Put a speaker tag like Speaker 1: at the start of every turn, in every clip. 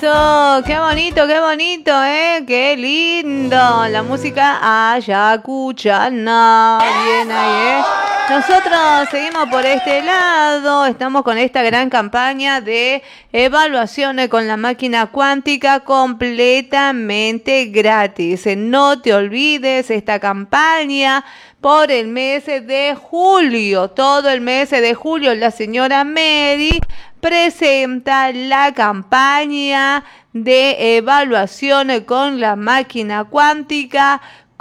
Speaker 1: Eso, qué bonito, qué lindo. La música ayacuchana. Bien ahí, Nosotros seguimos por este lado, estamos con esta gran campaña de evaluaciones con la máquina cuántica completamente gratis. No te olvides esta campaña por el mes de julio. Todo el mes de julio la señora Mary presenta la campaña de evaluación con la máquina cuántica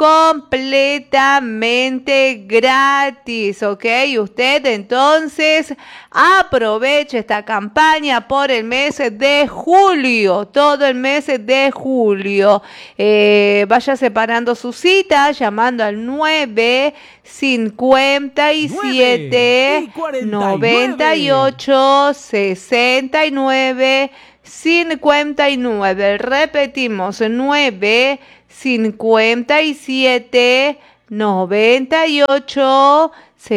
Speaker 1: completamente gratis, ¿ok? Usted entonces aproveche esta campaña por el mes de julio, todo el mes de julio. Vaya separando su cita llamando al 957 98 69 59. Repetimos, 957 98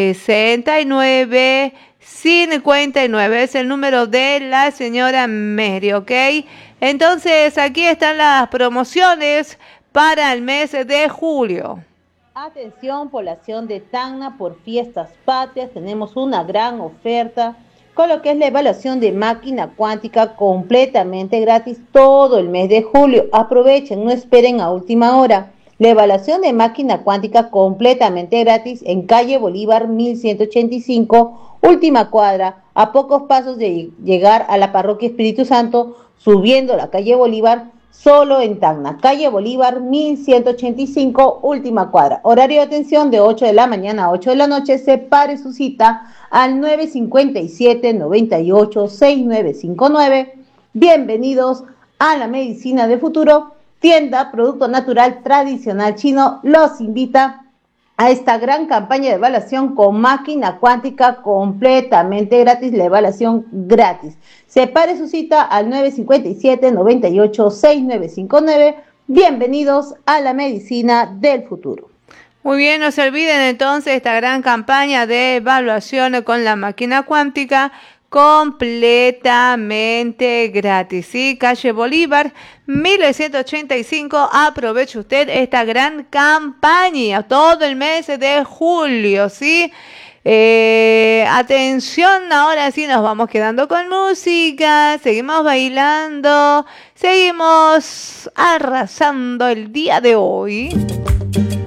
Speaker 1: 69 59 es el número de la señora Mary, ¿ok? Entonces aquí están las promociones para el mes de julio.
Speaker 2: Atención, población de Tacna, por Fiestas Patrias tenemos una gran oferta con lo que es la evaluación de máquina cuántica completamente gratis todo el mes de julio. Aprovechen, no esperen a última hora. La evaluación de máquina cuántica completamente gratis en calle Bolívar 1185, última cuadra, a pocos pasos de llegar a la parroquia Espíritu Santo, subiendo la calle Bolívar, solo en Tacna. Calle Bolívar 1185, última cuadra. Horario de atención de 8 de la mañana a 8 de la noche. Separe su cita al 957 98 6959. Bienvenidos a la medicina del futuro. Tienda Producto Natural Tradicional Chino los invita a esta gran campaña de evaluación con máquina cuántica completamente gratis, la evaluación gratis. Separe su cita al 957 98 6959. Bienvenidos a la medicina del futuro.
Speaker 1: Muy bien, no se olviden entonces esta gran campaña de evaluación con la máquina cuántica completamente gratis, ¿sí? Calle Bolívar 1185, aproveche usted esta gran campaña todo el mes de julio, ¿sí? Atención, ahora sí nos vamos quedando con música, seguimos bailando, seguimos arrasando el día de hoy.